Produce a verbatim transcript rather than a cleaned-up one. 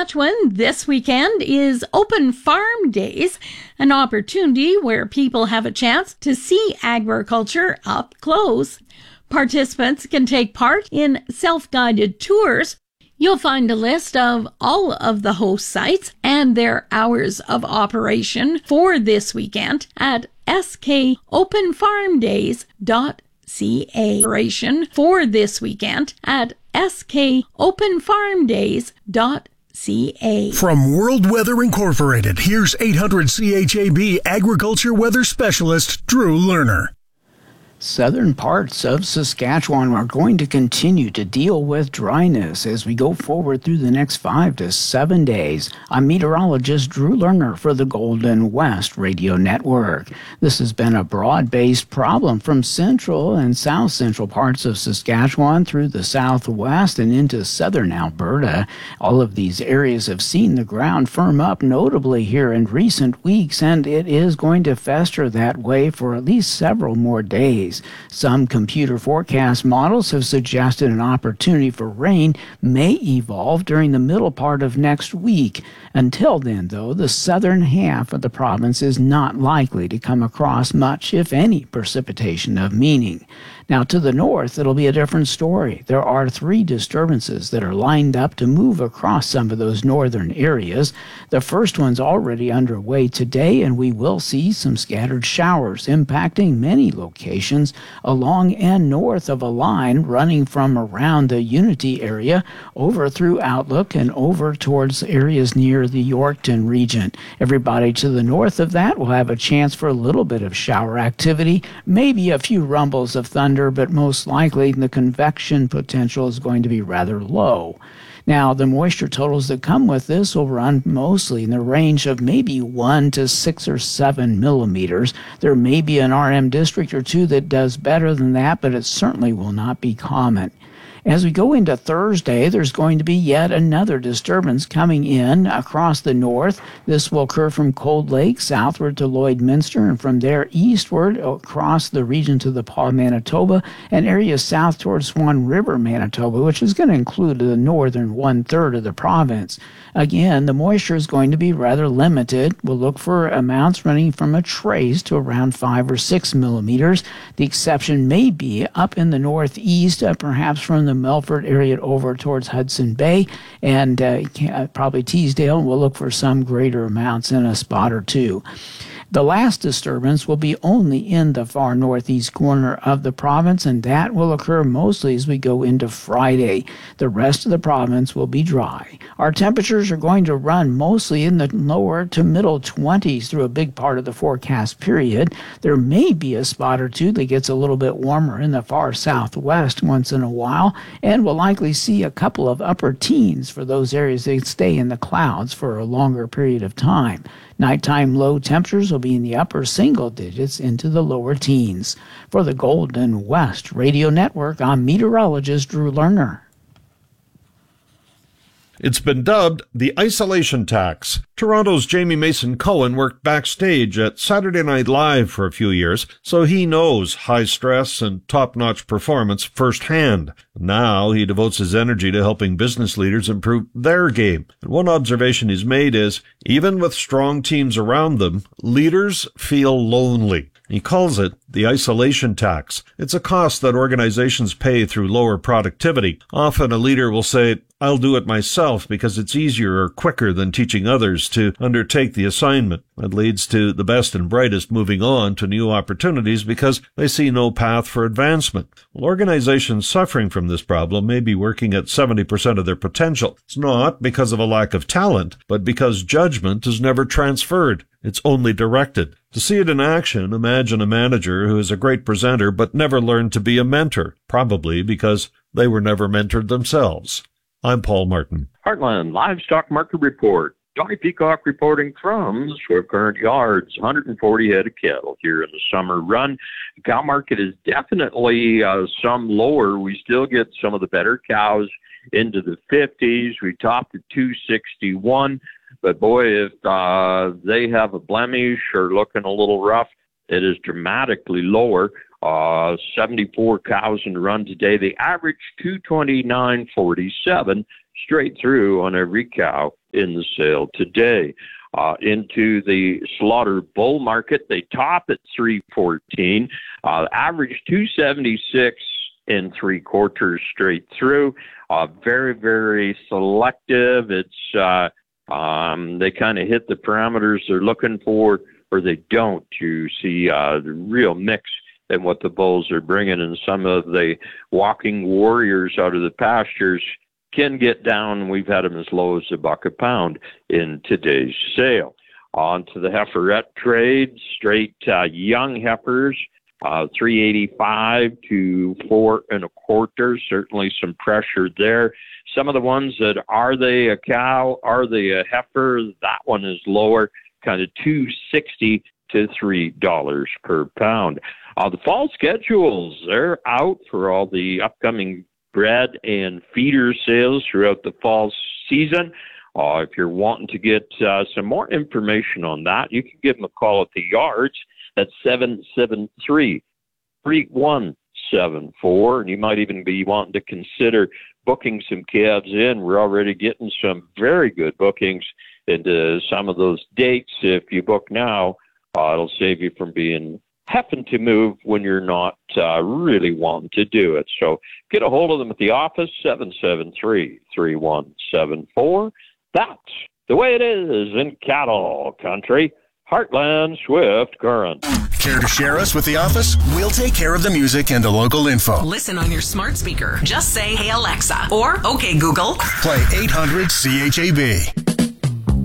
Saskatchewan, this weekend is Open Farm Days, an opportunity where people have a chance to see agriculture up close. Participants can take part in self-guided tours. You'll find a list of all of the host sites and their hours of operation for this weekend at s k open farm days dot c a. For this weekend at s k open farm days dot c a. From World Weather Incorporated, here's eight hundred C H A B agriculture weather specialist Drew Lerner. Southern parts of Saskatchewan are going to continue to deal with dryness as we go forward through the next five to seven days. I'm meteorologist Drew Lerner for the Golden West Radio Network. This has been a broad-based problem from central and south-central parts of Saskatchewan through the southwest and into southern Alberta. All of these areas have seen the ground firm up notably here in recent weeks, and it is going to fester that way for at least several more days. Some computer forecast models have suggested an opportunity for rain may evolve during the middle part of next week. Until then, though, the southern half of the province is not likely to come across much, if any, precipitation of meaning. Now, to the north, it'll be a different story. There are three disturbances that are lined up to move across some of those northern areas. The first one's already underway today, and we will see some scattered showers impacting many locations along and north of a line running from around the Unity area over through Outlook and over towards areas near the Yorkton region. Everybody to the north of that will have a chance for a little bit of shower activity, maybe a few rumbles of thunder, but most likely the convection potential is going to be rather low. Now, the moisture totals that come with this will run mostly in the range of maybe one to six or seven millimeters. There may be an R M district or two that does better than that, but it certainly will not be common. As we go into Thursday, there's going to be yet another disturbance coming in across the north. This will occur from Cold Lake southward to Lloydminster, and from there eastward across the region to the Paw, Manitoba, and areas south towards Swan River, Manitoba, which is going to include the northern one-third of the province. Again, the moisture is going to be rather limited. We'll look for amounts running from a trace to around five or six millimeters. The exception may be up in the northeast, uh, perhaps from the Melfort area over towards Hudson Bay, and uh, probably Teesdale. We'll look for some greater amounts in a spot or two. The last disturbance will be only in the far northeast corner of the province, and that will occur mostly as we go into Friday. The rest of the province will be dry. Our temperatures are going to run mostly in the lower to middle twenties through a big part of the forecast period. There may be a spot or two that gets a little bit warmer in the far southwest once in a while, and we'll likely see a couple of upper teens for those areas that stay in the clouds for a longer period of time. Nighttime low temperatures will be in the upper single digits into the lower teens. For the Golden West Radio Network, I'm meteorologist Drew Lerner. It's been dubbed the isolation tax. Toronto's Jamie Mason Cohen worked backstage at Saturday Night Live for a few years, so he knows high stress and top-notch performance firsthand. Now he devotes his energy to helping business leaders improve their game. And one observation he's made is, even with strong teams around them, leaders feel lonely. He calls it the isolation tax. It's a cost that organizations pay through lower productivity. Often a leader will say, I'll do it myself because it's easier or quicker than teaching others to undertake the assignment. That leads to the best and brightest moving on to new opportunities because they see no path for advancement. Well, organizations suffering from this problem may be working at seventy percent of their potential. It's not because of a lack of talent, but because judgment is never transferred. It's only directed. To see it in action, imagine a manager who is a great presenter but never learned to be a mentor, probably because they were never mentored themselves. I'm Paul Martin. Heartland Livestock Market Report. Johnny Peacock reporting from Swift Current Yards, one hundred forty head of cattle here in the summer run. The cow market is definitely uh, some lower. We still get some of the better cows into the fifties. We topped at two sixty-one. But boy, if uh, they have a blemish or looking a little rough, it is dramatically lower. Uh, seventy-four cows in the run today. They average two twenty-nine forty-seven straight through on every cow. in the sale today. Uh, into the slaughter bull market, they top at three fourteen, uh, average two seventy-six and three quarters straight through. Uh, very, very selective. It's uh, um, they kind of hit the parameters they're looking for, or they don't. You see uh, the real mix in what the bulls are bringing, and some of the walking warriors out of the pastures can get down. We've had them as low as a buck a pound in today's sale. On to the heiferette trade, straight uh, young heifers, uh, three eighty-five to four and a quarter. Certainly some pressure there. Some of the ones that are they a cow, are they a heifer? That one is lower, kind of two sixty to three dollars per pound. Uh, the fall schedules, they're out for all the upcoming bred and feeder sales throughout the fall season. Uh, if you're wanting to get uh, some more information on that, you can give them a call at the yards at seven seven three, three one seven four. And you might even be wanting to consider booking some calves in. We're already getting some very good bookings into some of those dates. If you book now, uh, it'll save you from being having to move when you're not uh, really wanting to do it. So get a hold of them at the office, seven seven three, three one seven four. That's the way it is in cattle country. Heartland Swift Current. Care to share us with the office? We'll take care of the music and the local info. Listen on your smart speaker. Just say, "Hey Alexa," or "Okay Google." Play eight hundred C H A B.